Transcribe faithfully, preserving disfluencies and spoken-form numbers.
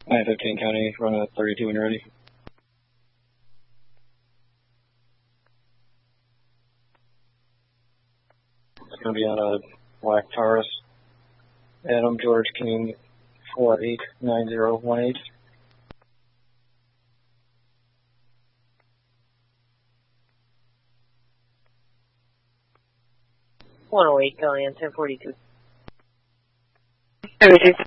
nine fifteen County, run a thirty-two when you're ready. It's going to be on a black Taurus. Adam George King, four eight nine zero one eight. one oh eight, Gillian, ten forty-two. thirty-two.